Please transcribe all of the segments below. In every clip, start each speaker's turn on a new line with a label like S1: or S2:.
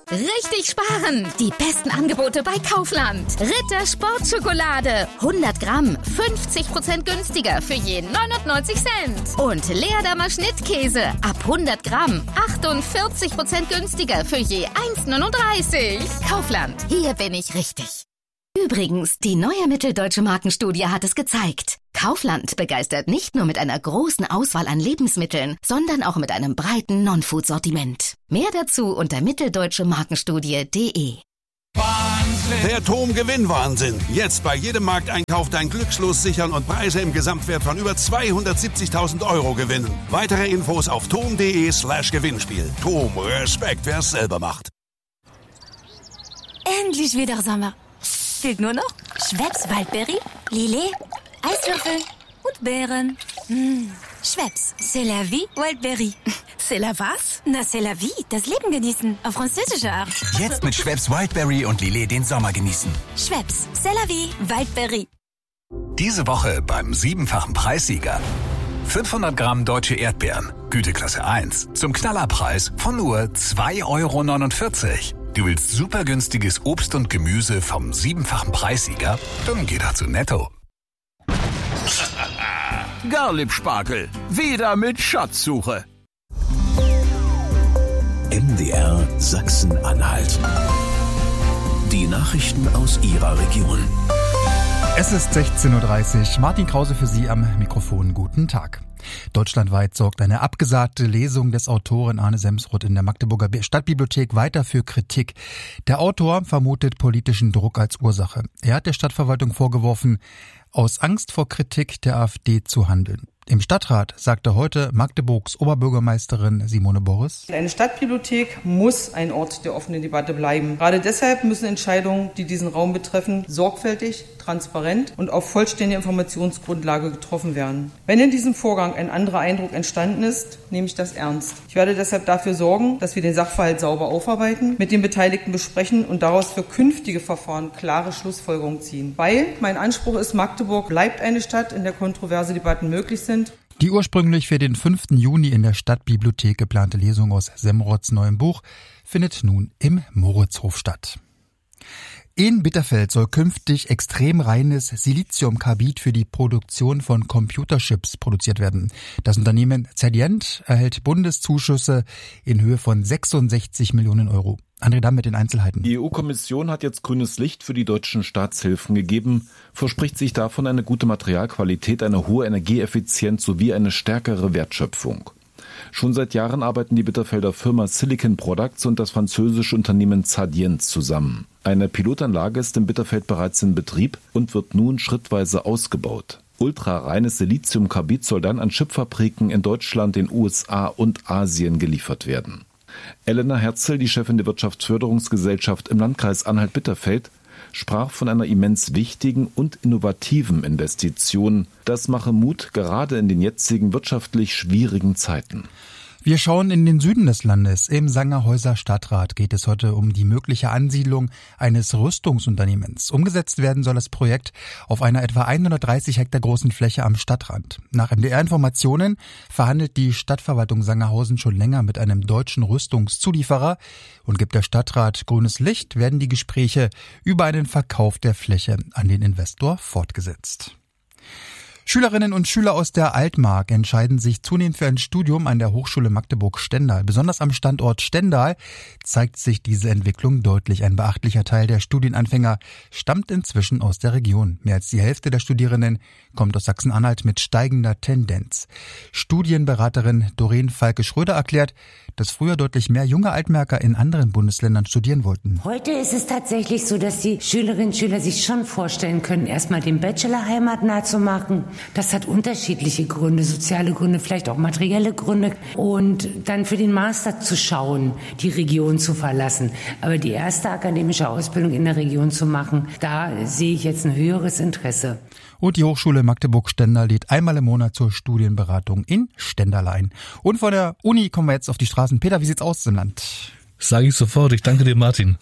S1: Richtig sparen! Die besten Angebote bei Kaufland. Ritter Sportschokolade. 100 Gramm, 50% günstiger für je 99 Cent. Und Leerdammer Schnittkäse. Ab 100 Gramm, 48% günstiger für je 1,39. Kaufland, hier bin ich richtig. Übrigens, die neue Mitteldeutsche Markenstudie hat es gezeigt. Kaufland begeistert nicht nur mit einer großen Auswahl an Lebensmitteln, sondern auch mit einem breiten Non-Food-Sortiment. Mehr dazu unter mitteldeutschemarkenstudie.de.
S2: Der TOM-Gewinn-Wahnsinn. Jetzt bei jedem Markteinkauf dein Glückslos sichern und Preise im Gesamtwert von über 270.000 € gewinnen. Weitere Infos auf tom.de/Gewinnspiel. TOM, Respekt, wer es selber macht.
S3: Endlich wieder Sommer. Fehlt nur noch Schweppes Waldberry, Lillet, Eiswürfel und Beeren. Schweppes, c'est la vie, Waldberry.
S4: C'est la was?
S3: Na, c'est la vie, das Leben genießen, auf französische Art.
S5: Jetzt mit Schweppes Wildberry und Lillet den Sommer genießen.
S3: Schweppes, c'est la vie, Waldberry.
S5: Diese Woche beim 7-fachen Preissieger. 500 Gramm deutsche Erdbeeren, Güteklasse 1, zum Knallerpreis von nur 2,49 €. Du willst super günstiges Obst und Gemüse vom 7-fachen Preissieger? Dann geh da zu Netto.
S6: Garlieb-Spargel, wieder mit Schatzsuche.
S7: MDR Sachsen-Anhalt. Die Nachrichten aus Ihrer Region.
S8: Es ist 16:30 Uhr. Martin Krause für Sie am Mikrofon. Guten Tag. Deutschlandweit sorgt eine abgesagte Lesung des Autoren Arne Semsrott in der Magdeburger Stadtbibliothek weiter für Kritik. Der Autor vermutet politischen Druck als Ursache. Er hat der Stadtverwaltung vorgeworfen, aus Angst vor Kritik der AfD zu handeln. Im Stadtrat sagte heute Magdeburgs Oberbürgermeisterin Simone Boris:
S9: Eine Stadtbibliothek muss ein Ort der offenen Debatte bleiben. Gerade deshalb müssen Entscheidungen, die diesen Raum betreffen, sorgfältig, transparent und auf vollständiger Informationsgrundlage getroffen werden. Wenn in diesem Vorgang ein anderer Eindruck entstanden ist, nehme ich das ernst. Ich werde deshalb dafür sorgen, dass wir den Sachverhalt sauber aufarbeiten, mit den Beteiligten besprechen und daraus für künftige Verfahren klare Schlussfolgerungen ziehen. Weil mein Anspruch ist, Magdeburg bleibt eine Stadt, in der kontroverse Debatten möglich sind.
S8: Die ursprünglich für den 5. Juni in der Stadtbibliothek geplante Lesung aus Semsrotts neuem Buch findet nun im Moritzhof statt. In Bitterfeld soll künftig extrem reines Siliziumkarbid für die Produktion von Computerchips produziert werden. Das Unternehmen Zedient erhält Bundeszuschüsse in Höhe von 66 Millionen €. André Damm mit den Einzelheiten.
S10: Die EU-Kommission hat jetzt grünes Licht für die deutschen Staatshilfen gegeben, verspricht sich davon eine gute Materialqualität, eine hohe Energieeffizienz sowie eine stärkere Wertschöpfung. Schon seit Jahren arbeiten die Bitterfelder Firma Silicon Products und das französische Unternehmen Zedient zusammen. Eine Pilotanlage ist in Bitterfeld bereits in Betrieb und wird nun schrittweise ausgebaut. Ultrareines Siliziumkarbid soll dann an Chipfabriken in Deutschland, den USA und Asien geliefert werden. Elena Herzl, die Chefin der Wirtschaftsförderungsgesellschaft im Landkreis Anhalt-Bitterfeld, sprach von einer immens wichtigen und innovativen Investition. Das mache Mut, gerade in den jetzigen wirtschaftlich schwierigen Zeiten.
S8: Wir schauen in den Süden des Landes. Im Sangerhäuser Stadtrat geht es heute um die mögliche Ansiedlung eines Rüstungsunternehmens. Umgesetzt werden soll das Projekt auf einer etwa 130 Hektar großen Fläche am Stadtrand. Nach MDR-Informationen verhandelt die Stadtverwaltung Sangerhausen schon länger mit einem deutschen Rüstungszulieferer und gibt der Stadtrat grünes Licht, werden die Gespräche über einen Verkauf der Fläche an den Investor fortgesetzt. Schülerinnen und Schüler aus der Altmark entscheiden sich zunehmend für ein Studium an der Hochschule Magdeburg-Stendal. Besonders am Standort Stendal zeigt sich diese Entwicklung deutlich. Ein beachtlicher Teil der Studienanfänger stammt inzwischen aus der Region. Mehr als die Hälfte der Studierenden kommt aus Sachsen-Anhalt mit steigender Tendenz. Studienberaterin Doreen Falke-Schröder erklärt, dass früher deutlich mehr junge Altmärker in anderen Bundesländern studieren wollten.
S11: Heute ist es tatsächlich so, dass die Schülerinnen und Schüler sich schon vorstellen können, erstmal den Bachelor heimatnah zu machen. Das hat unterschiedliche Gründe, soziale Gründe, vielleicht auch materielle Gründe. Und dann für den Master zu schauen, die Region zu verlassen. Aber die erste akademische Ausbildung in der Region zu machen, da sehe ich jetzt ein höheres Interesse.
S8: Und die Hochschule Magdeburg-Stendal lädt einmal im Monat zur Studienberatung in Stendal ein. Und von der Uni kommen wir jetzt auf die Straßen. Peter, wie sieht's aus im Land?
S12: Sage ich sofort. Ich danke dir, Martin.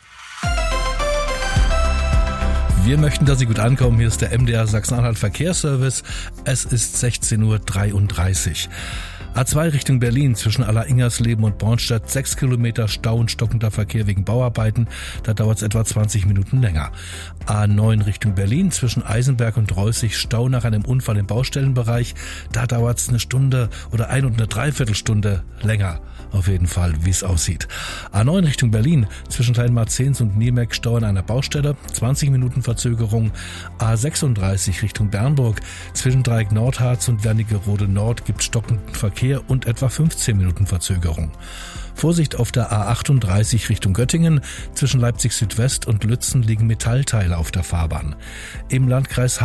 S12: Wir möchten, dass Sie gut ankommen. Hier ist der MDR Sachsen-Anhalt Verkehrsservice. Es ist 16:33 Uhr. A2 Richtung Berlin zwischen Alleringers-Leben und Bornstadt 6 Kilometer Stau und stockender Verkehr wegen Bauarbeiten. Da dauert es etwa 20 Minuten länger. A9 Richtung Berlin zwischen Eisenberg und Reußig Stau nach einem Unfall im Baustellenbereich. Da dauert es eine Stunde oder 1 und eine Dreiviertelstunde länger. Auf jeden Fall, wie es aussieht. A9 Richtung Berlin zwischen Kleinmarzens und Niemek Stau an einer Baustelle. 20 Minuten Verzögerung. A36 Richtung Bernburg zwischen Dreieck Nordharz und Wernigerode Nord gibt stockenden Verkehr und etwa 15 Minuten Verzögerung. Vorsicht auf der A38 Richtung Göttingen. Zwischen Leipzig Südwest und Lützen liegen Metallteile auf der Fahrbahn. Im Landkreis